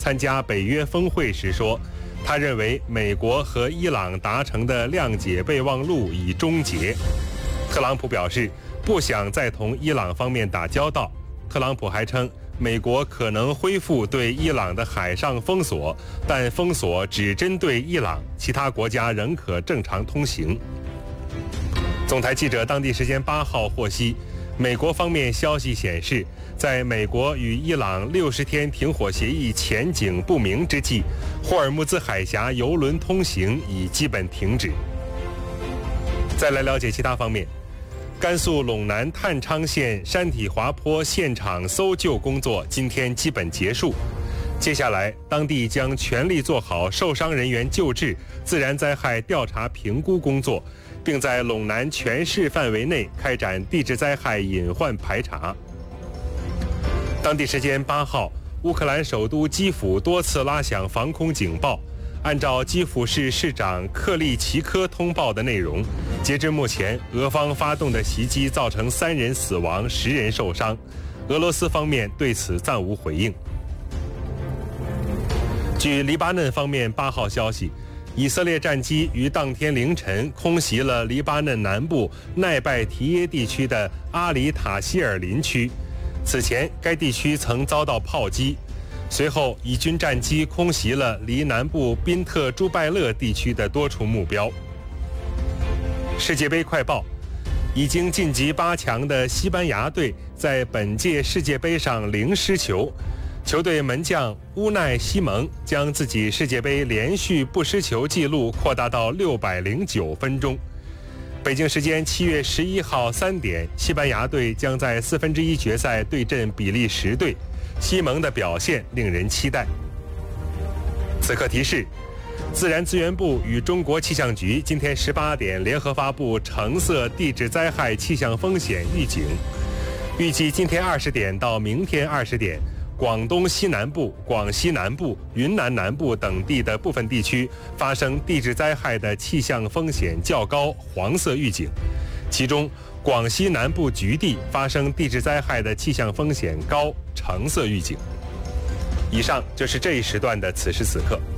参加北约峰会时说，他认为美国和伊朗达成的谅解备忘录已终结。特朗普表示不想再同伊朗方面打交道。特朗普还称，美国可能恢复对伊朗的海上封锁，但封锁只针对伊朗，其他国家仍可正常通行。总台记者当地时间8号获悉，美国方面消息显示，在美国与伊朗60天停火协议前景不明之际，霍尔木兹海峡油轮通行已基本停止。再来了解其他方面，甘肃陇南太昌县山体滑坡现场搜救工作今天基本结束，接下来当地将全力做好受伤人员救治、自然灾害调查评估工作，并在陇南全市范围内开展地质灾害隐患排查。当地时间8号，乌克兰首都基辅多次拉响防空警报。按照基辅市市长克利奇科通报的内容，截至目前，俄方发动的袭击造成3人死亡、10人受伤。俄罗斯方面对此暂无回应。据黎巴嫩方面8号消息，以色列战机于当天凌晨空袭了黎巴嫩南部奈拜提耶地区的阿里塔希尔林区。此前，该地区曾遭到炮击。随后，以军战机空袭了离南部宾特朱拜勒地区的多处目标。世界杯快报：已经晋级8强的西班牙队在本届世界杯上0失球，球队门将乌奈西蒙将自己世界杯连续不失球纪录扩大到609分钟。北京时间7月11号3点，西班牙队将在1/4决赛对阵比利时队。西蒙的表现令人期待。此刻提示：自然资源部与中国气象局今天18点联合发布橙色地质灾害气象风险预警，预计今天20点到明天20点，广东西南部、广西南部、云南南部等地的部分地区发生地质灾害的气象风险较高黄色预警，其中广西南部局地发生地质灾害的气象风险高橙色预警。以上就是这一时段的此时此刻。